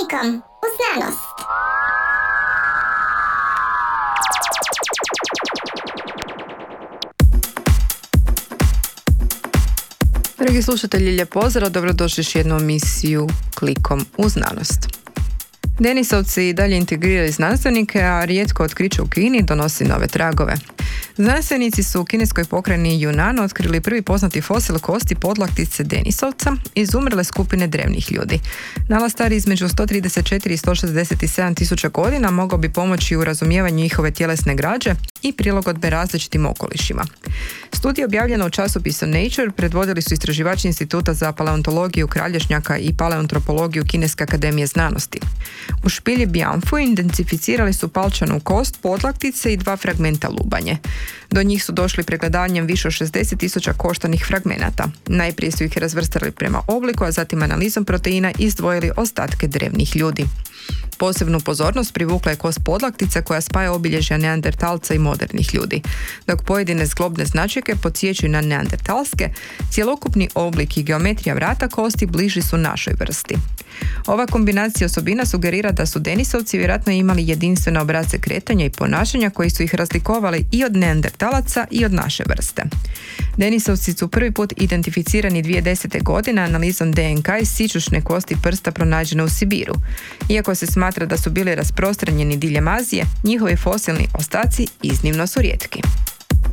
Klikom u znanost. Dragi slušatelji, lijep pozdrav, dobrodošli još jednu emisiju Klikom u znanost. Denisovci i dalje integriraju znanstvenike, a rijetko otkriće u Kini donosi nove tragove. Znanstvenici su u kineskoj pokrajini Yunnan otkrili prvi poznati fosil kosti podlaktice Denisovca iz umrle skupine drevnih ljudi. Nalaz stari između 134 i 167 tisuća godina mogao bi pomoći u razumijevanju njihove tjelesne građe i prilagodbe različitim okolišima. Studija objavljena u časopisu Nature predvodili su istraživači Instituta za paleontologiju Kralješnjaka i paleoantropologiju Kineske akademije znanosti. U špilji Bianfu identificirali su palčanu kost podlaktice i 2 fragmenta lubanje. Do njih su došli pregledavanjem više od 60 tisuća koštanih fragmenata. Najprije su ih razvrstali prema obliku, a zatim analizom proteina izdvojili ostatke drevnih ljudi. Posebnu pozornost privukla je kost podlaktica koja spaja obilježja neandertalca i modernih ljudi. Dok pojedine zglobne značajke podsjećaju na neandertalske, cjelokupni oblik i geometrija vrata kosti bliži su našoj vrsti. Ova kombinacija osobina sugerira da su Denisovci vjerojatno imali jedinstvene obrasce kretanja i ponašanja koji su ih razlikovali i od neandertalaca i od naše vrste. Denisovci su prvi put identificirani 2010. godine analizom DNK iz sićušne kosti prsta pronađene u Sibiru. Iako se smatra da su bili rasprostranjeni diljem Azije, njihovi fosilni ostaci iznimno su rijetki.